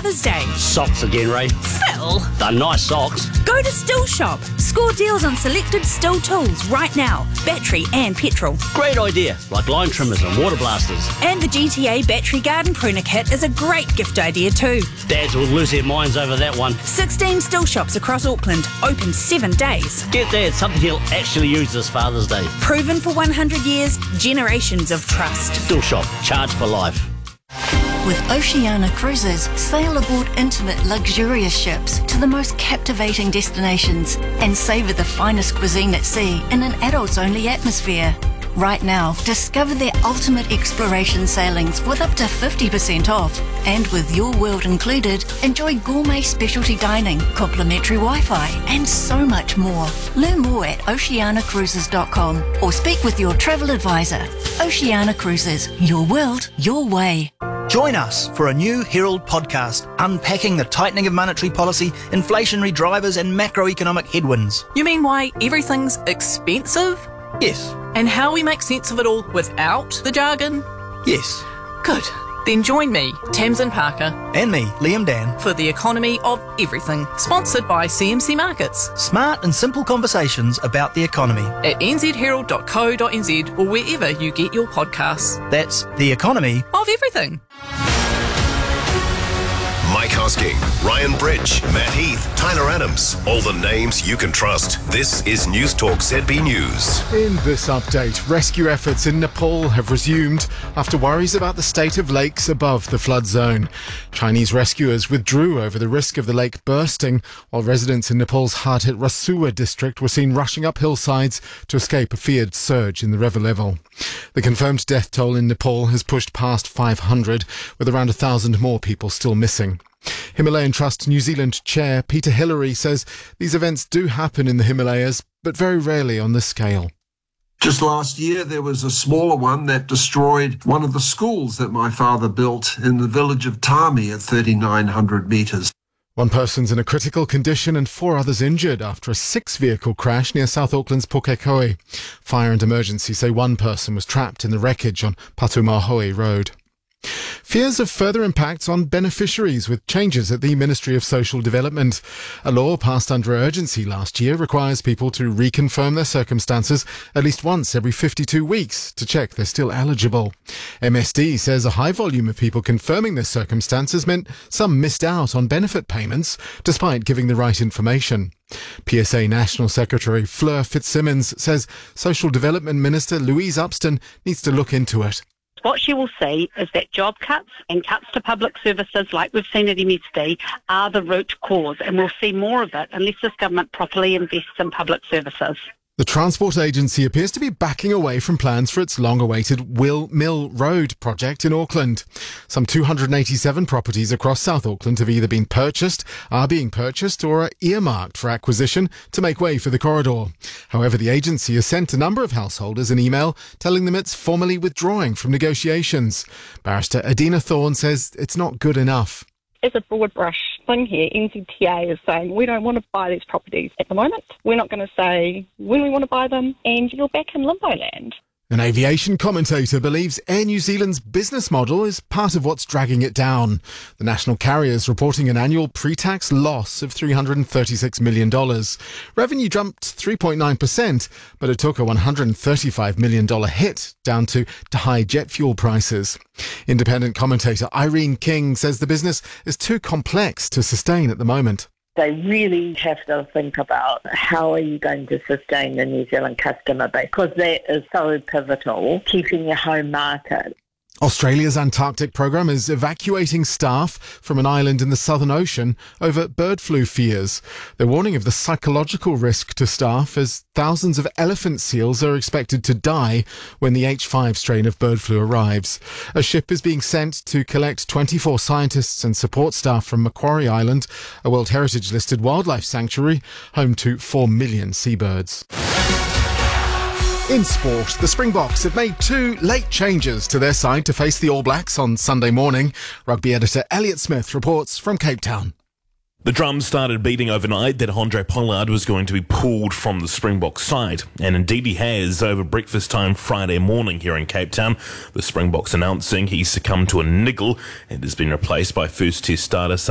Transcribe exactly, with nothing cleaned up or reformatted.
Father's Day. Socks again, Ray. Phil! They're nice socks. Go to Still Shop. Score deals on selected Still tools right now. Battery and petrol. Great idea, like line trimmers and water blasters. And the G T A Battery Garden Pruner Kit is a great gift idea too. Dads will lose their minds over that one. sixteen Still Shops across Auckland, open seven days. Get Dad something he'll actually use this Father's Day. Proven for one hundred years, generations of trust. Still Shop, charge for life. With Oceania Cruises, sail aboard intimate, luxurious ships to the most captivating destinations and savour the finest cuisine at sea in an adults-only atmosphere. Right now, discover their ultimate exploration sailings with up to fifty percent off. And with Your World included, enjoy gourmet specialty dining, complimentary Wi-Fi, and so much more. Learn more at oceana cruises dot com or speak with your travel advisor. Oceania Cruises, your world, your way. Join us for a new Herald podcast unpacking the tightening of monetary policy, inflationary drivers and macroeconomic headwinds. You mean why everything's expensive? Yes. And how we make sense of it all without the jargon? Yes. Good. Then join me, Tamsin Parker. And me, Liam Dan. For The Economy of Everything, sponsored by C M C Markets. Smart and simple conversations about the economy. At n z herald dot co dot n z or wherever you get your podcasts. That's The Economy of Everything. Mike Hosking, Ryan Bridge, Matt Heath, Tyler Adams. All the names you can trust. This is News Talk Z B News. In this update, rescue efforts in Nepal have resumed after worries about the state of lakes above the flood zone. Chinese rescuers withdrew over the risk of the lake bursting, while residents in Nepal's hard-hit Rasuwa district were seen rushing up hillsides to escape a feared surge in the river level. The confirmed death toll in Nepal has pushed past five hundred, with around a thousand more people still missing. Himalayan Trust New Zealand Chair Peter Hillary says these events do happen in the Himalayas, but very rarely on this scale. Just last year, there was a smaller one that destroyed one of the schools that my father built in the village of Tami at thirty-nine hundred metres. One person's in a critical condition and four others injured after a six-vehicle crash near South Auckland's Pukekohe. Fire and emergency say one person was trapped in the wreckage on Patumahoe Road. Fears of further impacts on beneficiaries with changes at the Ministry of Social Development. A law passed under urgency last year requires people to reconfirm their circumstances at least once every fifty-two weeks to check they're still eligible. M S D says a high volume of people confirming their circumstances meant some missed out on benefit payments despite giving the right information. P S A National Secretary Fleur Fitzsimmons says Social Development Minister Louise Upston needs to look into it. What she will see is that job cuts and cuts to public services like we've seen at M S D are the root cause, and we'll see more of it unless this government properly invests in public services. The Transport Agency appears to be backing away from plans for its long-awaited Will Mill Road project in Auckland. Some two hundred eighty-seven properties across South Auckland have either been purchased, are being purchased or are earmarked for acquisition to make way for the corridor. However, the agency has sent a number of householders an email telling them it's formally withdrawing from negotiations. Barrister Adina Thorne says it's not good enough. As a broad brush thing here, N Z T A is saying we don't want to buy these properties at the moment. We're not going to say when we want to buy them, and you're back in limbo land. An aviation commentator believes Air New Zealand's business model is part of what's dragging it down. The national carrier is reporting an annual pre-tax loss of three hundred thirty-six million dollars. Revenue jumped three point nine percent, but it took a one hundred thirty-five million dollars hit down to, to high jet fuel prices. Independent commentator Irene King says the business is too complex to sustain at the moment. They really have to think about how are you going to sustain the New Zealand customer base, because that is so pivotal, keeping your home market. Australia's Antarctic program is evacuating staff from an island in the Southern Ocean over bird flu fears. They're warning of the psychological risk to staff as thousands of elephant seals are expected to die when the H five strain of bird flu arrives. A ship is being sent to collect twenty-four scientists and support staff from Macquarie Island, a World Heritage listed wildlife sanctuary, home to four million seabirds. In sport, the Springboks have made two late changes to their side to face the All Blacks on Sunday morning. Rugby editor Elliot Smith reports from Cape Town. The drums started beating overnight that Handré Pollard was going to be pulled from the Springbok side, and indeed he has over breakfast time Friday morning here in Cape Town. The Springboks announcing he succumbed to a niggle and has been replaced by first test starter